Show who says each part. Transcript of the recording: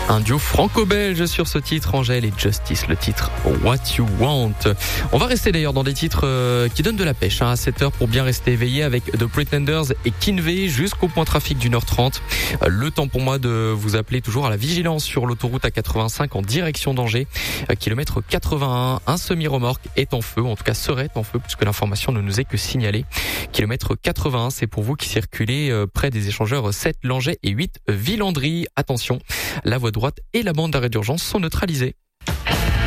Speaker 1: Un duo franco-belge sur ce titre, Angèle et Justice, le titre What You Want. On va rester d'ailleurs dans des titres qui donnent de la pêche à 7h pour bien rester éveillé avec The Pretenders et Kinvey jusqu'au point trafic d'1h30. Le temps pour moi de vous appeler toujours à la vigilance sur l'autoroute A85 en direction d'Angers. Kilomètre 81, un semi-remorque est en feu, en tout cas serait en feu puisque l'information ne nous est que signalée. Kilomètre 81, c'est pour vous qui circulez près des échangeurs 7 Langeais et 8 Villandry. Attention, la voie droite et la bande d'arrêt d'urgence sont neutralisées.